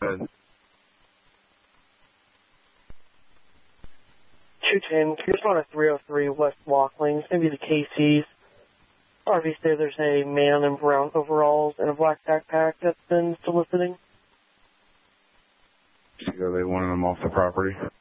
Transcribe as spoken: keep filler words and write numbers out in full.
ahead. two ten, can you respond to three oh three West Walkling, maybe the K Cs? R V said there's a man in brown overalls and a black backpack that's been soliciting. Are they wanting them off the property?